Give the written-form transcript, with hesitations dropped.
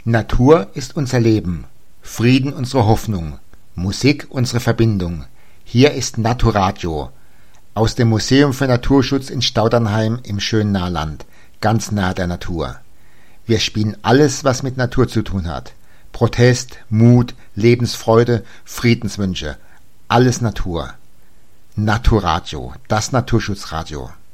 Natur ist unser Leben, Frieden unsere Hoffnung, Musik unsere Verbindung. Hier ist Naturadio aus dem Museum für Naturschutz in Staudernheim im schönen Nahland, ganz nah der Natur. Wir spielen alles, was mit Natur zu tun hat. Protest, Mut, Lebensfreude, Friedenswünsche. Alles Natur. Naturadio, das Naturschutzradio.